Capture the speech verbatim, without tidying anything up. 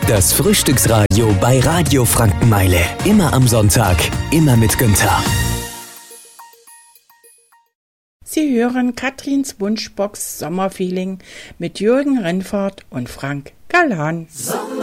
Das Frühstücksradio bei Radio Frankenmeile. Immer am Sonntag, immer mit Günther. Sie hören Katrins Wunschbox Sommerfeeling mit Jürgen Rennfahrt und Frank Galan.